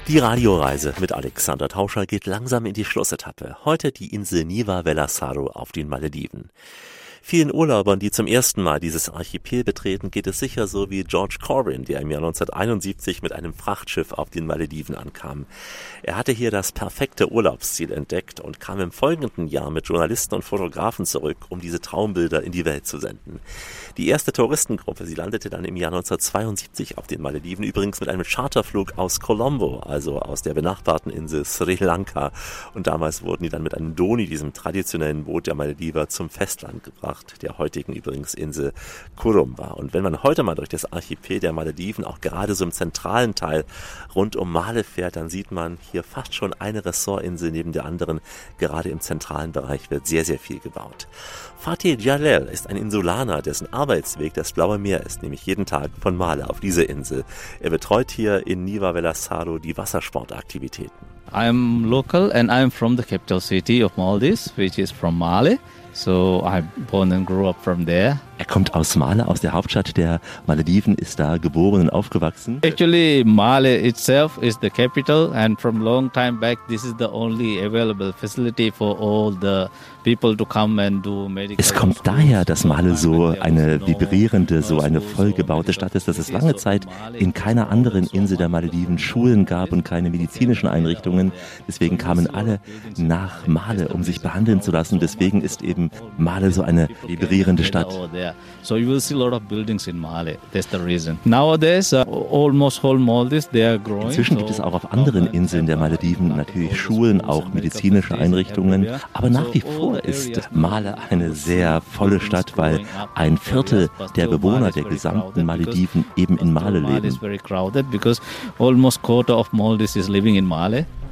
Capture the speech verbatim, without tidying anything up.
Die Radioreise mit Alexander Tauscher geht langsam in die Schlussetappe. Heute die Insel Niva Velasaro auf den Malediven. Vielen Urlaubern, die zum ersten Mal dieses Archipel betreten, geht es sicher so wie George Corbin, der im Jahr neunzehnhunderteinundsiebzig mit einem Frachtschiff auf den Malediven ankam. Er hatte hier das perfekte Urlaubsziel entdeckt und kam im folgenden Jahr mit Journalisten und Fotografen zurück, um diese Traumbilder in die Welt zu senden. Die erste Touristengruppe, sie landete dann im Jahr neunzehnhundertzweiundsiebzig auf den Malediven, übrigens mit einem Charterflug aus Colombo, also aus der benachbarten Insel Sri Lanka. Und damals wurden die dann mit einem Doni, diesem traditionellen Boot der Malediver, zum Festland gebracht, der heutigen übrigens Insel Kurumba. Und wenn man heute mal durch das Archipel der Malediven, auch gerade so im zentralen Teil rund um Male fährt, dann sieht man hier fast schon eine Ressortinsel neben der anderen. Gerade im zentralen Bereich wird sehr, sehr viel gebaut. Fatih Jalel ist ein Insulaner, dessen Arbeitsweg das Blaue Meer ist, nämlich jeden Tag von Male auf diese Insel. Er betreut hier in Niva Velasaro die Wassersportaktivitäten. I'm local and I'm from the capital city of Maldives, which is from Male. So I born and grew up from there. Er kommt aus Male, aus der Hauptstadt der Malediven, ist da geboren und aufgewachsen. Actually, Male itself is the capital, and from long time back, this is the only available facility for all the people to come and do medical. Es kommt daher, dass Male so eine vibrierende, so eine vollgebaute Stadt ist, dass es lange Zeit in keiner anderen Insel der Malediven Schulen gab und keine medizinischen Einrichtungen. Deswegen kamen alle nach Male, um sich behandeln zu lassen. Deswegen ist eben Male so eine vibrierende Stadt. So you will see a lot of buildings in Male. That's the reason. Nowadays, uh, almost whole Maldives, they are growing. Inzwischen gibt es auch auf anderen Inseln der Malediven natürlich Schulen, auch medizinische Einrichtungen. Aber nach wie vor ist Male eine sehr volle Stadt, weil ein Viertel der Bewohner der gesamten Malediven eben in Male leben. It's very crowded because almost quarter of Maldives is living in Male.